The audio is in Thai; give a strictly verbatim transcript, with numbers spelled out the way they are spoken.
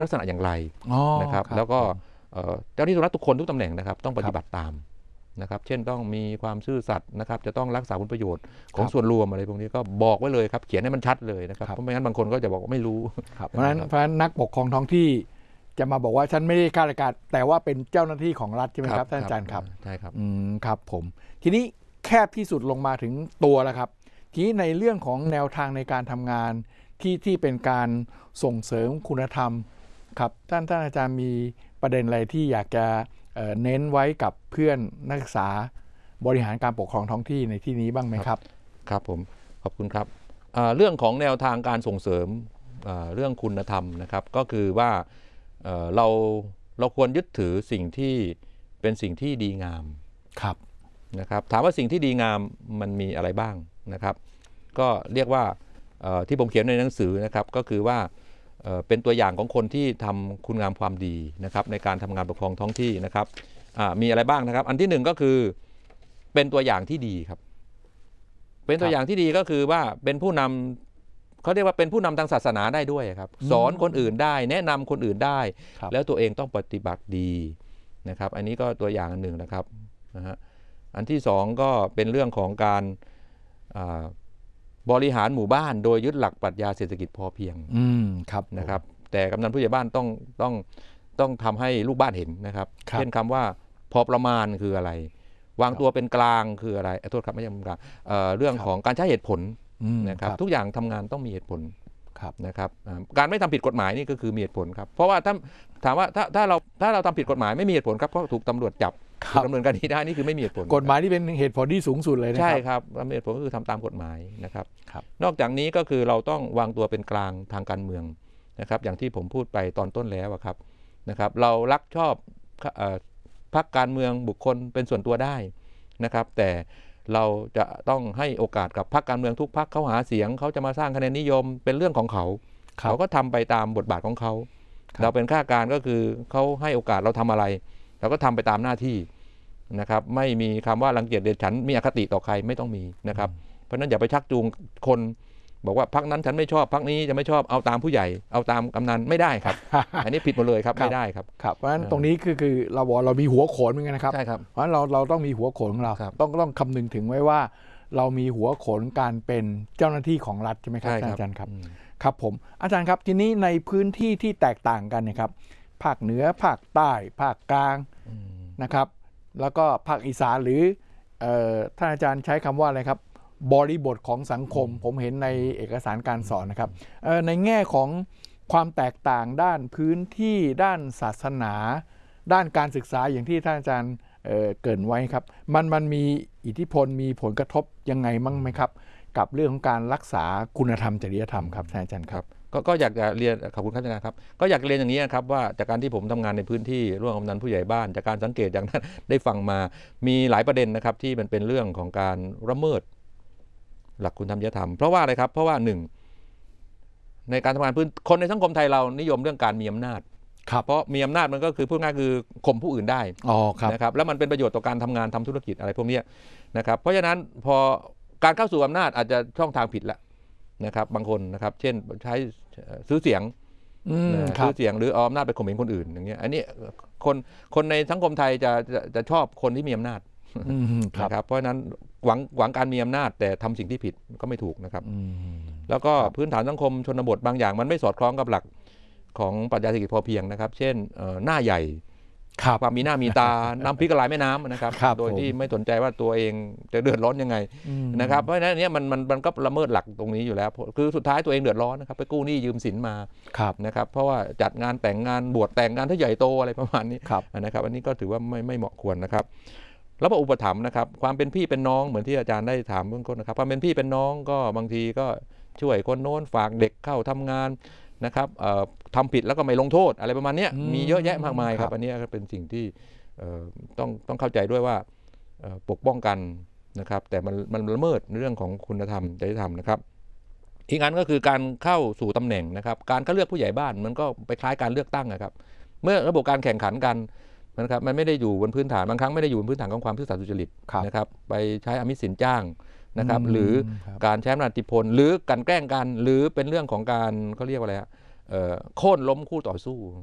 ลักษณะอย่างไรนะครับแล้วก็เจ้าหน้าที่รัฐทุกคนทุกตำแหน่งนะครับต้องปฏิบัติตามนะครับเช่นต้องมีความซื่อสัตย์นะครับจะต้องรักษาผลประโยชน์ของส่วนรวมอะไรพวกนี้ก็บอกไว้เลยครับเขียนให้มันชัดเลยนะครับเพราะไม่งั้นบางคนก็จะบอกว่าไม่รู้เพราะฉะนั้นเพราะฉะนั้นนักปกครองท้องที่จะมาบอกว่าฉันไม่ได้ข้าราชการแต่ว่าเป็นเจ้าหน้าที่ของรัฐใช่ไหมครับท่านอาจารย์ครับใช่ครับอืมครับผมทีนี้แคบที่สุดลงมาถึงตัวแล้วครับทีนี้ในเรื่องของแนวทางในการทำงานที่ที่เป็นการส่งเสริมคุณธรรมครับท่านท่านอาจารย์มีประเด็นอะไรที่อยากจะเน้นไว้กับเพื่อนนักศึกษาบริหารการปกครองท้องที่ในที่นี้บ้างไหมครับครับผมขอบคุณครับเรื่องของแนวทางการส่งเสริมเรื่องคุณธรรมนะครับก็คือว่าเราเราควรยึดถือสิ่งที่เป็นสิ่งที่ดีงามครับนะครับถามว่าสิ่งที่ดีงามมันมีอะไรบ้างนะครับก็เรียกว่าที่ผมเขียนในหนังสือนะครับก็คือว่าเป็นตัวอย่างของคนที่ทำคุณงามความดีนะครับในการทำงานปกครองท้องที่นะครับมีอะไรบ้างนะครับอันที่หนึ่งก็คือเป็นตัวอย่างที่ดีครับเป็นตัวอย่างที่ดีก็คือว่าเป็นผู้นำเขาเรียกว่าเป็นผู้นำทางศาสนาได้ด้วยครับสอนคนอื่นได้แนะนำคนอื่นได้แล้วตัวเองต้องปฏิบัติดีนะครับอันนี้ก็ตัวอย่างอันหนึ่งนะครับนะฮะอันที่สองก็เป็นเรื่องของการบริหารหมู่บ้านโดยยึดหลักปรัชญาเศรษฐกิจพอเพียงนะครับแต่กำนันผู้ใหญ่บ้านต้องต้องต้องทำให้ลูกบ้านเห็นนะครับเช่นคำว่าพอประมาณคืออะไรวางตัวเป็นกลางคืออะไรโทษครับไม่ใช่เป็นกลางเรื่องของการใช้เหตุผลนะครับทุกอย่างทำงานต้องมีเหตุผลนะครับการไม่ทำผิดกฎหมายนี่ก็คือมีเหตุผลครับเพราะว่าถ้าถามว่าถ้าถ้าเราถ้าเราทำผิดกฎหมายไม่มีเหตุผลครับก็ถูกตำรวจจับดำเนินการได้นี่คือไม่มีเหตุผลกฎหมายที่เป็นเหตุผลที่สูงสุดเลยนะครับใช่ครับเหตุผลก็คือทำตามกฎหมายนะครับนอกจากนี้ก็คือเราต้องวางตัวเป็นกลางทางการเมืองนะครับอย่างที่ผมพูดไปตอนต้นแล้วครับนะครับเรารักชอบพรรคการเมืองบุคคลเป็นส่วนตัวได้นะครับแต่เราจะต้องให้โอกาสกับพรรคการเมืองทุกพรรคเขาหาเสียงเขาจะมาสร้างคะแนนนิยมเป็นเรื่องของเขาเขาก็ทำไปตามบทบาทของเขาเราเป็นข้าราชการก็คือเขาให้โอกาสเราทำอะไรเราก็ทำไปตามหน้าที่นะครับไม่มีคำว่ารังเกียจเดียดฉันมีอคติต่อใครไม่ต้องมีนะครับเพราะนั้นอย่าไปชักจูงคนบอกว่าพรรคนั้นฉันไม่ชอบพรรคนี้จะไม่ชอบเอาตามผู้ใหญ่เอาตามกำนันไม่ได้ครับ อันนี้ผิดหมดเลยครับไม่ได้ครับครับเพราะฉะนั้นตรงนี้คือคือเราบอกเรามีหัวโขนเหมือนกันนะครับใช่ครับเพราะฉะนั้นเราเราต้องมีหัวโขนของเราต้องต้องคำนึงถึงไว้ว่าเรามีหัวโขนการเป็นเจ้าหน้าที่ของรัฐใช่ไหมครับอาจารย์ครับครับผมอาจารย์ครับทีนี้ในพื้นที่ที่แตกต่างกันนะครับภาคเหนือภาคใต้ภาคกลางนะครับแล้วก็ภาคอีสานหรือท่านอาจารย์ใช้คำว่าอะไรครับบริบทของสังคมผมเห็นในเอกสารการสอนนะครับในแง่ของความแตกต่างด้านพื้นที่ด้านศาสนาด้านการศึกษาอย่างที่ท่านอาจารย์เกริ่นไว้ครับมันมันมีอิทธิพลมีผลกระทบยังไงมั้งไหมครับกับเรื่องของการรักษาคุณธรรมจริยธรรมครับท่านอาจารย์ครับก็อยากจะเรียนขอบคุณครับอาจารย์ครับก็อยากเรียนอย่างนี้ครับว่าจากการที่ผมทำงานในพื้นที่ร่วมกำนันผู้ใหญ่บ้านจากการสังเกตอย่างนั้นได้ฟังมามีหลายประเด็นนะครับที่มันเป็นเรื่องของการละเมิดหลักคุณธรรมจริยธรรมเพราะว่าอะไรครับเพราะว่าหนึ่งในการทำงานพื้นคนในสังคมไทยเรานิยมเรื่องการมีอำนาจเพราะมีอำนาจมันก็คือพูดง่ายคือข่มผู้อื่นได้นะครับแล้วมันเป็นประโยชน์ต่อการทำงานทำธุรกิจอะไรพวกนี้นะครับเพราะฉะนั้นพอการเข้าสู่อำนาจอาจจะช่องทางผิดละนะครับบางคนนะครับเช่นใช้ซื้อเสียงซื้อเสียงหรือเอาอำนาจไปข่มเหงคนอื่นอย่างเงี้ยอันนี้คนคนในสังคมไทยจะจะจะชอบคนที่มีอำนาจนะครับเพราะฉะนั้นหวังหวังการมีอำนาจแต่ทำสิ่งที่ผิดก็ไม่ถูกนะครับแล้วก็พื้นฐานสังคมชนบทบางอย่างมันไม่สอดคล้องกับหลักของปรัชญาเศรษฐกิจพอเพียงนะครับเช่นหน้าใหญ่ความมีหน้ามีตาน้ำพริกกระไรแม่น้ำนะครับโดยที่ไม่สนใจว่าตัวเองจะเดือดร้อนยังไงนะครับเพราะฉะนั้นเนี่ยมันมันมันก็ละเมิดหลักตรงนี้อยู่แล้วคือสุดท้ายตัวเองเดือดร้อนนะครับไปกู้หนี้ยืมสินมานะครับเพราะว่าจัดงานแต่งงานบวชแต่งงานที่ใหญ่โตอะไรประมาณนี้นะครับอันนี้ก็ถือว่าไม่ไม่เหมาะควรนะครับแล้วพออุปถัมภ์นะครับความเป็นพี่เป็นน้องเหมือนที่อาจารย์ได้ถามเบื้องต้นนะครับความเป็นพี่เป็นน้องก็บางทีก็ช่วยคนโน้นฝากเด็กเข้าทำงานนะครับทำผิดแล้วก็ไม่ลงโทษอะไรประมาณนี้มีเยอะแยะมากมายครับอันนี้ก็เป็นสิ่งที่ต้องต้องเข้าใจด้วยว่าปกป้องกันนะครับแต่มันมันละเมิดเรื่องของคุณธรรมจริยธรรมนะครับอีกอันก็คือการเข้าสู่ตำแหน่งนะครับการเข้าเลือกผู้ใหญ่บ้านมันก็ไปคล้ายการเลือกตั้งนะครับเมื่อระบบการแข่งขันกันนะครับมันไม่ได้อยู่บนพื้นฐานบางครั้งไม่ได้อยู่บนพื้นฐานของความซื่อสัตย์สุจริตนะครับไปใช้อมิตสินจ้างนะครับหรือการใช้อำนาจอิทธิพลหรือการแกล้งกันหรือเป็นเรื่องของการเขาเรียกว่าอะไรฮะเอ่อโค่นล้มคู่ต่อสู้